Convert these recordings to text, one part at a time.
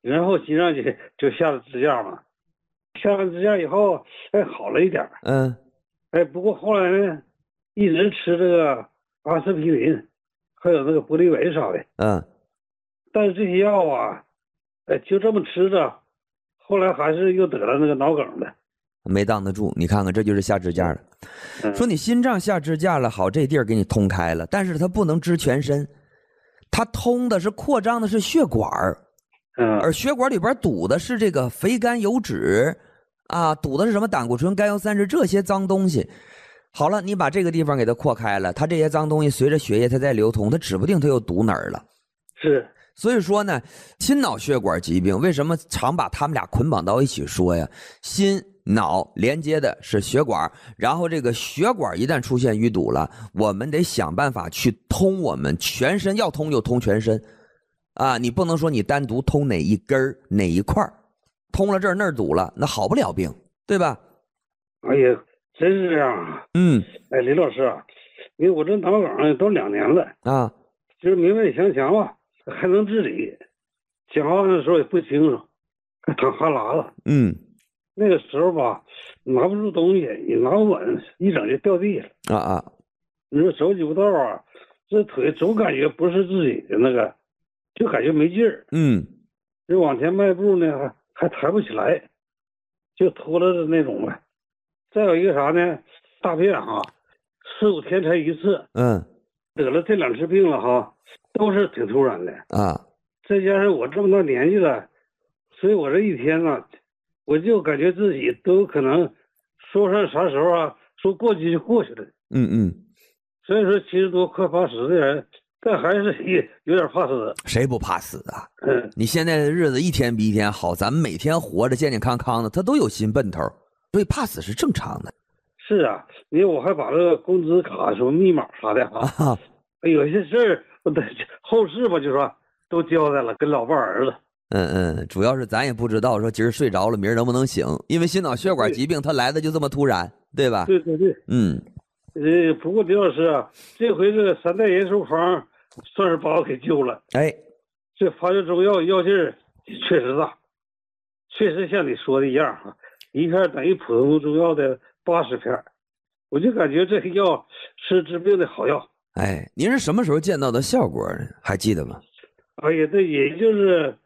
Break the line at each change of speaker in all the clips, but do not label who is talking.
然后心脏就下了支架嘛，下完支架以后，好了一点。不过后来呢，一直吃这个阿司匹林，还有那个玻利维啥的。但是这些药啊，就这么吃着，后来还是又得了那个脑梗的。
没当得住，你看看，这就是下支架了。说你心脏下支架了，好，这地儿给你通开了，但是它不能支全身，它通的是扩张的是血管，而血管里边堵的是这个肥甘油脂啊，堵的是什么胆固醇、甘油三酯这些脏东西。好了，你把这个地方给它扩开了，它这些脏东西随着血液它在流通，它指不定它又堵哪儿了。
是。
所以说呢，心脑血管疾病为什么常把他们俩捆绑到一起说呀？心脑连接的是血管，然后这个血管一旦出现淤堵了，我们得想办法去通我们全身，要通就通全身啊！你不能说你单独通哪一根哪一块，通了这儿那儿堵了，那好不了病，对吧？
哎呀，真是这样啊！李老师啊，因为我这脑梗都2年了啊，就是明白想想吧，还能自理，讲话的时候也不清楚，还淌哈喇子。那个时候吧，拿不住东西，也拿不稳，一整就掉地了。你说走几步道啊，这腿总感觉不是自己的那个，就感觉没劲儿。就往前迈步呢，还抬不起来，就拖了的那种呗。再有一个啥呢？大便哈，4、5天才一次。得了这2次病了哈，都是挺突然的啊。再加上我这么大年纪了，所以我这一天呢，我就感觉自己都有可能说上啥时候啊，说过去就过去了。所以说70多快80的人，但还是有点怕死。
谁不怕死啊？你现在的日子一天比一天好，咱们每天活着健健康康的，他都有新奔头，所以怕死是正常的。
是啊，因为我还把这个工资卡什么密码啥的啊，有些事儿后事吧，就说都交代了，跟老伴儿子。
主要是咱也不知道说今儿睡着了，明儿能不能醒，因为心脑血管疾病它来的就这么突然，对吧？
对。不过李老师啊，这回这个3代延寿方算是把我给救了。这发热中药药劲儿确实大，确实像你说的一样哈，一片等于普通中药的80片，我就感觉这个药是治病的好药。
您是什么时候见到的效果呢？还记得吗？
这也就是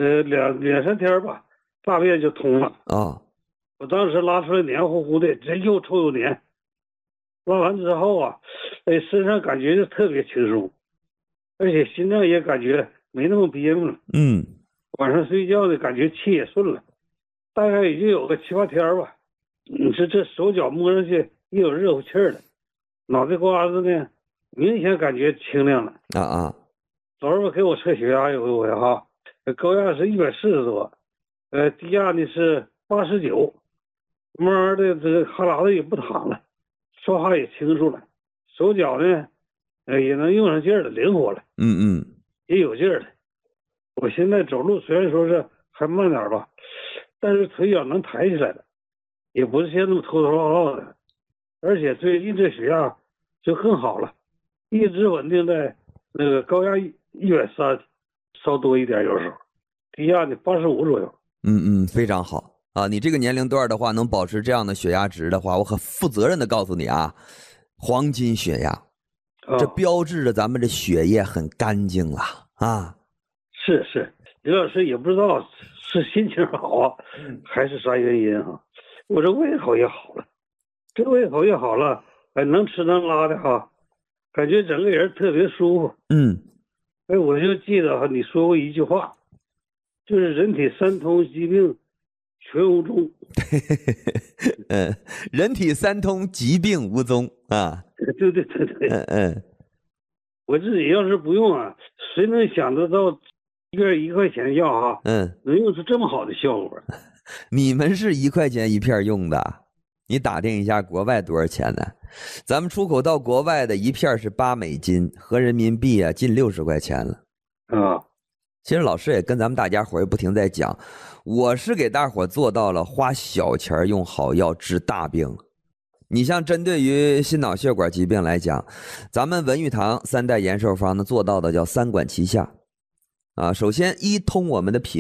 2、3天吧，大便就通了。我当时拉出来黏糊糊的，这又臭又黏。拉完之后啊，身上感觉就特别轻松，而且心脏也感觉没那么憋闷了。晚上睡觉的感觉气也顺了，大概已经有个7、8天吧。你说这手脚摸上去也有热乎气儿了，脑袋瓜子呢明显感觉清亮了。昨儿吧给我测血压有一回哈，高压是140多，低压呢是89，慢慢的这个哈喇子也不淌了，说话也清楚了，手脚呢也能用上劲儿了，灵活了。也有劲儿了。我现在走路虽然说是还慢点吧，但是腿脚能抬起来了，也不是现在那么拖拖拉拉的，而且最近这血压就更好了，一直稳定在那个高压130，稍多一点有时候，低压的85左右。
非常好啊！你这个年龄段的话，能保持这样的血压值的话，我很负责任的告诉你啊，黄金血压，这标志着咱们这血液很干净了啊。
是，李老师也不知道是心情好啊，还是啥原因啊？我这胃口也好了，这胃口也好了，能吃能拉的哈，感觉整个人特别舒服。我就记得你说过一句话，就是人体3通疾病全无踪。
人体3通疾病无踪啊。
对。我自己要是不用啊，谁能想得到一片1块钱药哈，能用出这么好的效果？
你们是1块钱一片用的，你打听一下国外多少钱呢？咱们出口到国外的一片是8美金，合人民币啊近60块钱了。其实老师也跟咱们大家伙也不停在讲，我是给大伙做到了花小钱用好药治大病。你像针对于心脑血管疾病来讲，咱们文玉堂3代延寿方呢做到的叫3管齐下啊。首先通我们的脾